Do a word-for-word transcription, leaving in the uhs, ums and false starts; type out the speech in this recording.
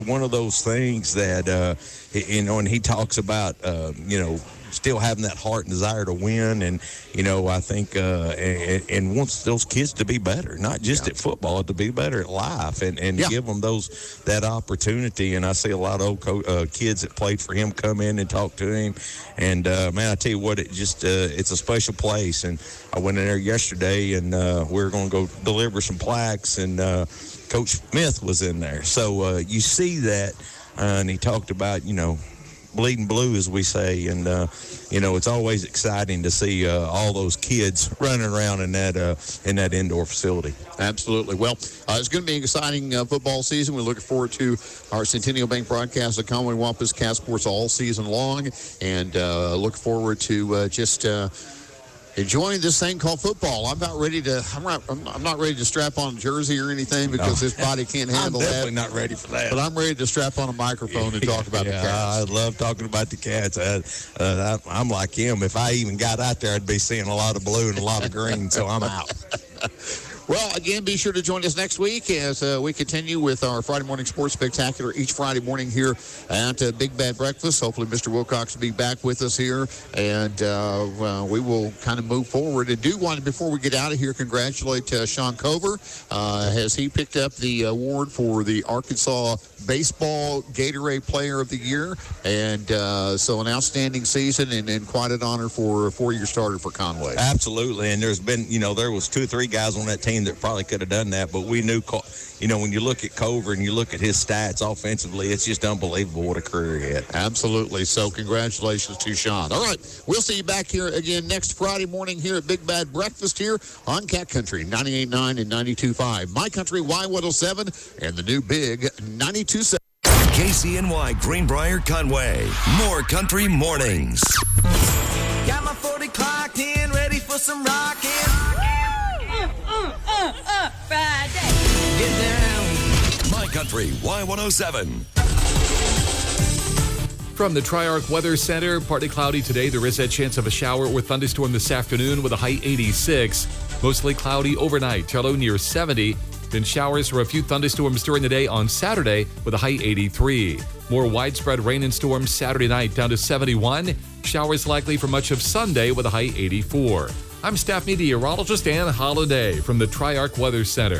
One of those things that, uh, you know, and he talks about, uh, you know, still having that heart and desire to win. And, you know, I think, uh, and, and wants those kids to be better, not just yeah. at football, to be better at life and, and yeah. give them those, that opportunity. And I see a lot of old co- uh, kids that played for him come in and talk to him. And, uh, man, I tell you what, it just, uh, it's a special place. And I went in there yesterday and, uh, we were going to go deliver some plaques, and, uh, Coach Smith was in there. So uh, you see that, uh, and he talked about, you know, bleeding blue, as we say. And, uh, you know, it's always exciting to see uh, all those kids running around in that uh, in that indoor facility. Absolutely. Well, uh, it's going to be an exciting uh, football season. We're looking forward to our Centennial Bank broadcast of Conway Wampus Cast Sports all season long, and uh, look forward to uh, just uh, – enjoying this thing called football. I'm not ready to. I'm not. I'm not ready to strap on a jersey or anything because no. this body can't handle I'm that. Definitely not ready for that. But I'm ready to strap on a microphone and talk about yeah, the Cats. I love talking about the Cats. I, uh, I, I'm like him. If I even got out there, I'd be seeing a lot of blue and a lot of green. So I'm out. Well, again, be sure to join us next week as uh, we continue with our Friday Morning Sports Spectacular each Friday morning here at uh, Big Bad Breakfast. Hopefully, Mister Wilcox will be back with us here, and uh, well, we will kind of move forward. And do want to, before we get out of here, congratulate uh, Sean Cover uh, as he picked up the award for the Arkansas Baseball Gatorade Player of the Year. And uh, so an outstanding season and, and quite an honor for a four-year starter for Conway. Absolutely. And there's been, you know, there was two or three guys on that team that probably could have done that, but we knew, you know, when you look at Cover and you look at his stats offensively, it's just unbelievable what a career he had. Absolutely. So congratulations to Sean. All right, we'll see you back here again next Friday morning here at Big Bad Breakfast here on Cat Country ninety-eight point nine and ninety-two point five. My Country Y one oh seven and the new Big ninety-two point seven. K C N Y Greenbrier Conway. More Country Mornings. Got my forty clocked in, ready for some rockin'. Uh, uh, uh, uh, Friday. Get down. My Country Y one oh seven. From the Triarch Weather Center, partly cloudy today. There is a chance of a shower or thunderstorm this afternoon with a high eighty-six. Mostly cloudy overnight, low near seventy. Then showers for a few thunderstorms during the day on Saturday with a high eighty-three. More widespread rain and storms Saturday night down to seventy-one. Showers likely for much of Sunday with a high eighty-four. I'm staff meteorologist Ann Holliday from the Triarch Weather Center.